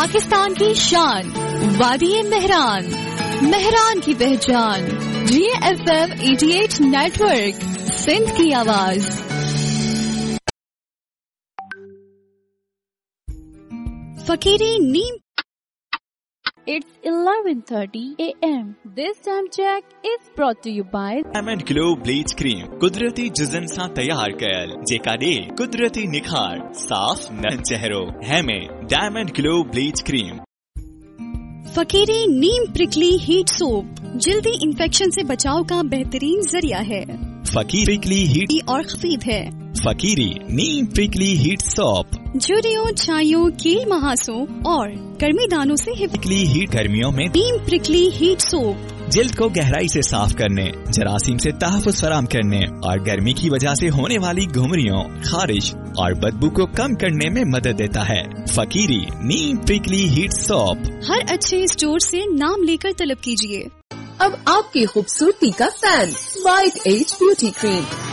पाकिस्तान की शान, वादी मेहरान, मेहरान की पहचान, GFM 88 नेटवर्क, सिंध की आवाज। फकीरी नीम। It's 11:30 a.m. This time check is brought to you by Diamond Glow Bleach Cream. कुदरती जिजन सां तैयार कयल जेका ॾे कुदरती निखार साफ़ न चेहरो है में Diamond Glow Bleach Cream। फकीरी नीम प्रिकली हीट सोप जल्दी इन्फेक्शन से बचाव का बेहतरीन जरिया है। फकीरी प्रिकली हीट और खफीफ है। फकीरी नीम प्रिकली हीट सोप झुर्रियों, छाइयों, कील महासों और गर्मी दानों से प्रिकली हीट गर्मियों में नीम प्रिकली हीट सोप जिल्द को गहराई से साफ करने, जरासीम से तहफ़्फ़ुज़ फराहम करने और गर्मी की वजह से होने वाली घुमरियों, खारिश और बदबू को कम करने में मदद देता है। फकीरी नीम प्रिकली हीट सोप हर अच्छे स्टोर से नाम लेकर तलब कीजिए। अब आपकी खूबसूरती का fan, white as beauty cream.